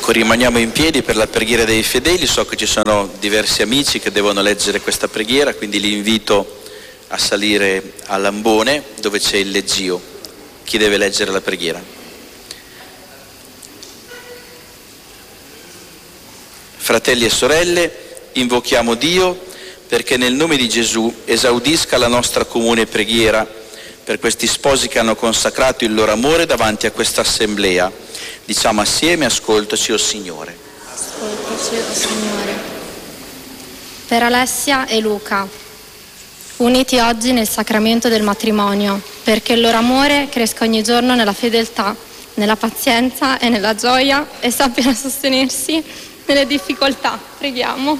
Rimaniamo in piedi per la preghiera dei fedeli. So che ci sono diversi amici che devono leggere questa preghiera, quindi li invito a salire all'ambone dove c'è il leggio. Chi deve leggere la preghiera? Fratelli e sorelle, invochiamo Dio perché nel nome di Gesù esaudisca la nostra comune preghiera per questi sposi che hanno consacrato il loro amore davanti a questa assemblea. Diciamo assieme: ascoltaci, o Signore. Ascoltaci, o Signore. Per Alessia e Luca, uniti oggi nel sacramento del matrimonio, perché il loro amore cresca ogni giorno nella fedeltà, nella pazienza e nella gioia e sappiano sostenersi nelle difficoltà. Preghiamo.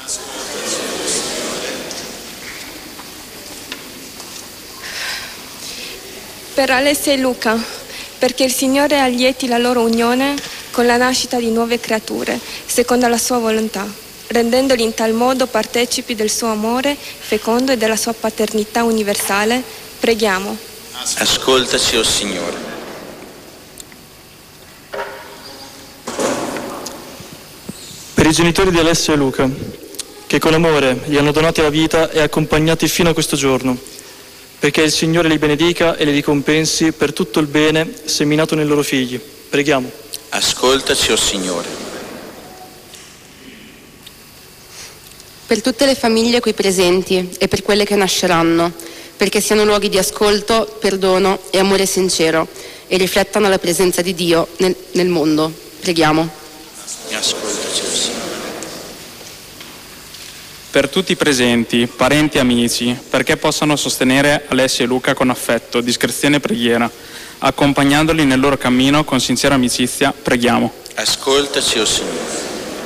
Per Alessia e Luca, perché il Signore allieti la loro unione con la nascita di nuove creature, secondo la sua volontà, rendendoli in tal modo partecipi del suo amore fecondo e della sua paternità universale. Preghiamo. Ascoltaci, o Signore. Per i genitori di Alessia e Luca, che con amore gli hanno donati la vita e accompagnati fino a questo giorno, perché il Signore li benedica e li ricompensi per tutto il bene seminato nei loro figli. Preghiamo. Ascoltaci, o Signore. Per tutte le famiglie qui presenti e per quelle che nasceranno, perché siano luoghi di ascolto, perdono e amore sincero e riflettano la presenza di Dio nel mondo. Preghiamo. Ascoltaci, o Signore. Per tutti i presenti, parenti e amici, perché possano sostenere Alessia e Luca con affetto, discrezione e preghiera, accompagnandoli nel loro cammino con sincera amicizia. Preghiamo. Ascoltaci, o Signore.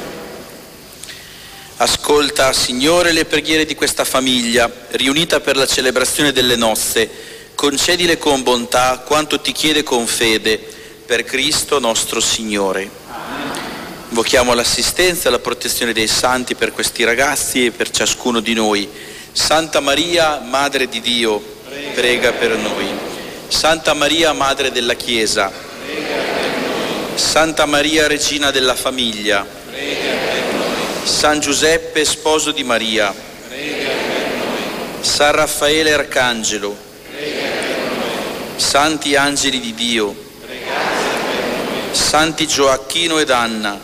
Ascolta, Signore, le preghiere di questa famiglia, riunita per la celebrazione delle nozze. Concedile con bontà quanto ti chiede con fede, per Cristo nostro Signore. Invochiamo l'assistenza e la protezione dei santi per questi ragazzi e per ciascuno di noi. Santa Maria, Madre di Dio, prega per noi. Santa Maria, Madre della Chiesa, prega per noi. Santa Maria, Regina della Famiglia, prega per noi. San Giuseppe, Sposo di Maria, prega per noi. San Raffaele Arcangelo, prega per noi. Santi Angeli di Dio, pregate per noi. Santi Gioacchino ed Anna,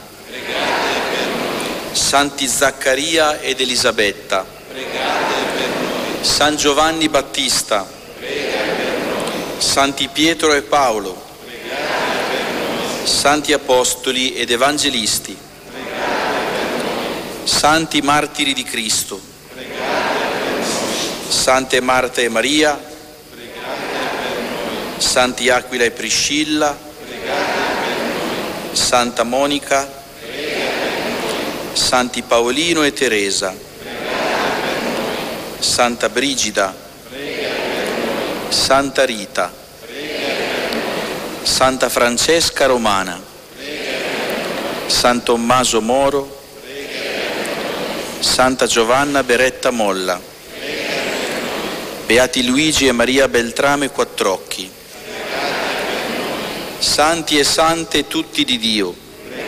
Santi Zaccaria ed Elisabetta, pregate per noi. San Giovanni Battista, prega per noi. Santi Pietro e Paolo, pregate per noi. Santi Apostoli ed Evangelisti, pregate per noi. Santi Martiri di Cristo, pregate per noi. Sante Marta e Maria, pregate per noi. Santi Aquila e Priscilla, pregate per noi. Santa Monica, Santi Paolino e Teresa, pregate per noi. Santa Brigida, prega per noi. Santa Rita, prega per noi. Santa Francesca Romana, prega per noi. San Tommaso Moro, prega per noi. Santa Giovanna Beretta Molla, prega per noi. Beati Luigi e Maria Beltrame Quattrocchi, pregate per noi. Santi e sante tutti di Dio,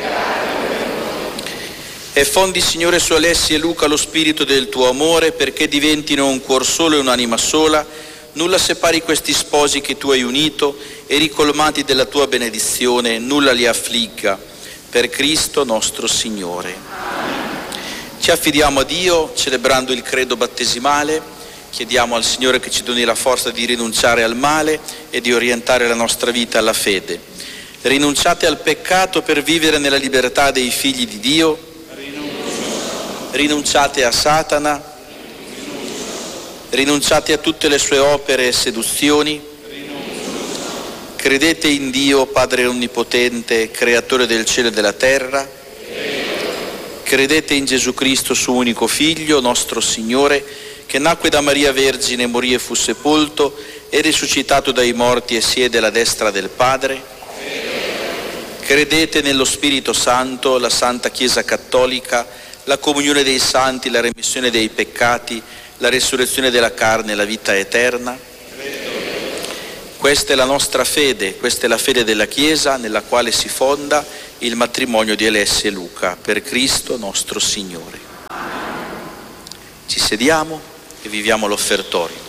e fondi, Signore, su Alessia e Luca lo spirito del tuo amore, perché diventino un cuor solo e un'anima sola. Nulla separi questi sposi che tu hai unito, e ricolmati della tua benedizione, nulla li affligga. Per Cristo nostro Signore. Ci affidiamo a Dio celebrando il credo battesimale. Chiediamo al Signore che ci doni la forza di rinunciare al male e di orientare la nostra vita alla fede. Rinunciate al peccato per vivere nella libertà dei figli di Dio. Rinunciate a Satana, rinunciate a tutte le sue opere e seduzioni, credete in Dio Padre Onnipotente, Creatore del cielo e della terra, credete in Gesù Cristo, suo unico Figlio, nostro Signore, che nacque da Maria Vergine, morì e fu sepolto, è risuscitato dai morti e siede alla destra del Padre, credete nello Spirito Santo, la Santa Chiesa Cattolica, la comunione dei santi, la remissione dei peccati, la resurrezione della carne e la vita eterna. Questa è la nostra fede, questa è la fede della Chiesa nella quale si fonda il matrimonio di Alessia e Luca, per Cristo nostro Signore. Ci sediamo e viviamo l'offertorio.